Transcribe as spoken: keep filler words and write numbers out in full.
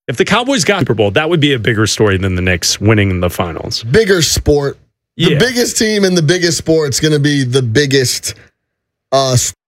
If the Cowboys got Super Bowl, that would be a bigger story than the Knicks winning the finals. Bigger sport. The Yeah. biggest team in the biggest sport's going to be the biggest uh